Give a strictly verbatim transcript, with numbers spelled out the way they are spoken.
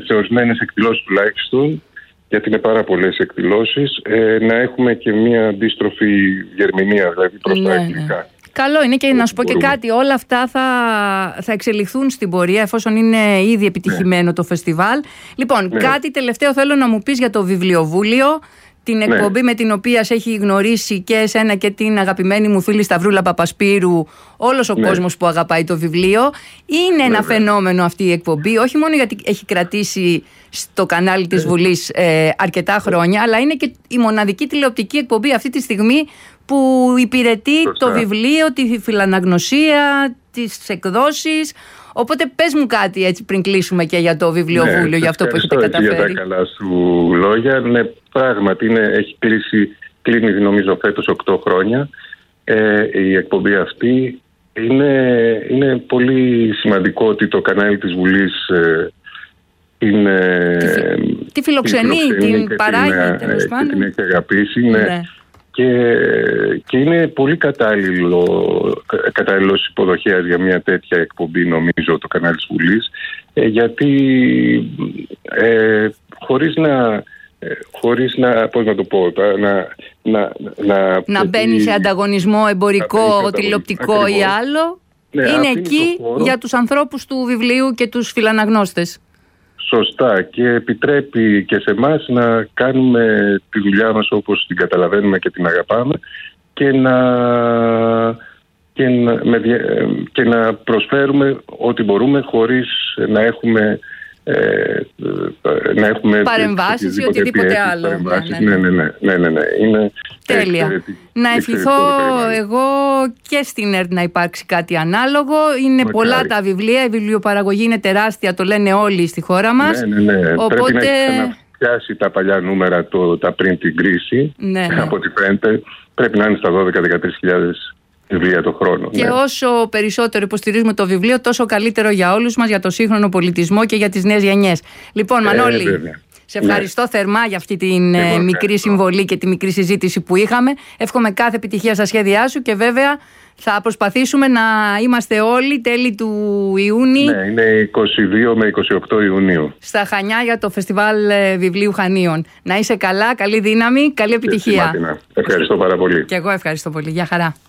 σε ορισμένες εκδηλώσεις τουλάχιστον, γιατί είναι πάρα πολλές εκδηλώσεις, ε, να έχουμε και μια αντίστροφη διερμηνία, δηλαδή προς τα αγγλικά. Καλό είναι και να σου πω και κάτι, όλα αυτά θα, θα εξελιχθούν στην πορεία εφόσον είναι ήδη επιτυχημένο ναι. το φεστιβάλ. Λοιπόν, ναι. κάτι τελευταίο θέλω να μου πεις για το βιβλιοβούλιο, την εκπομπή ναι. με την οποία σε έχει γνωρίσει και εσένα και την αγαπημένη μου φίλη Σταυρούλα Παπασπύρου, όλος ο ναι. κόσμος που αγαπάει το βιβλίο. Είναι ναι, ένα ναι. φαινόμενο αυτή η εκπομπή, όχι μόνο γιατί έχει κρατήσει στο κανάλι της ναι. Βουλής ε, αρκετά χρόνια, αλλά είναι και η μοναδική τηλεοπτική εκπομπή αυτή τη στιγμή που υπηρετεί Σωστά. το βιβλίο, τη φιλαναγνωσία, τις εκδόσεις. Οπότε πες μου κάτι έτσι πριν κλείσουμε και για το βιβλιοβούλιο, ναι, για αυτό που έχετε καταφέρει. Για τα καλά σου λόγια. Ναι, πράγματι είναι, έχει κλείσει, κλείνει νομίζω φέτος οκτώ χρόνια ε, η εκπομπή αυτή. Είναι, είναι πολύ σημαντικό ότι το κανάλι της Βουλής ε, είναι, τη, τη φιλοξενεί, την παράγει, τέλος πάντων. Και την έχει αγαπήσει. Ναι. Ναι. Και, και είναι πολύ κατάλληλο, κατάλληλος υποδοχέας για μια τέτοια εκπομπή, νομίζω, το κανάλι της Βουλής, ε, γιατί ε, χωρίς να, ε, χωρίς να, πώς να το πω, να, να, να, να μπαίνει σε ανταγωνισμό εμπορικό, τηλεοπτικό ή άλλο, ναι, είναι εκεί για τους ανθρώπους του βιβλίου και τους φιλαναγνώστες. Σωστά, και επιτρέπει και σε εμάς να κάνουμε τη δουλειά μας όπως την καταλαβαίνουμε και την αγαπάμε και να, και να, με, και να προσφέρουμε ό,τι μπορούμε χωρίς να έχουμε, ε, να έχουμε παρεμβάσεις ή οτιδήποτε άλλο. Παρεμβάσεις. Ναι, ναι, ναι, ναι, ναι, ναι. Είναι τέλεια. Εξαιρετική. Να ευχηθώ εγώ και στην ΕΡΤ να υπάρξει κάτι ανάλογο. Είναι Μακάρι. πολλά τα βιβλία, η βιβλιοπαραγωγή είναι τεράστια, το λένε όλοι στη χώρα μας. Ναι, ναι, ναι. Οπότε... Πρέπει να έχει ξαναπιάσει τα παλιά νούμερα το, τα πριν την κρίση, ναι, ναι. από ό,τι φαίνεται. Πρέπει να είναι στα δώδεκα με δεκατρείς χιλιάδες βιβλία το χρόνο. Και ναι. όσο περισσότερο υποστηρίζουμε το βιβλίο, τόσο καλύτερο για όλους μας, για το σύγχρονο πολιτισμό και για τις νέες γενιές. Λοιπόν, Μανώλη, ε, σε ευχαριστώ ναι. θερμά για αυτή τη μικρή συμβολή και τη μικρή συζήτηση που είχαμε. Εύχομαι κάθε επιτυχία στα σχέδιά σου και βέβαια θα προσπαθήσουμε να είμαστε όλοι τέλη του Ιούνιου. Ναι, είναι είκοσι δύο με είκοσι οκτώ Ιουνίου. Στα Χανιά για το Φεστιβάλ Βιβλίου Χανίων. Να είσαι καλά, καλή δύναμη, καλή επιτυχία. Ευχαριστώ πάρα πολύ. Και εγώ ευχαριστώ πολύ. Γεια χαρά.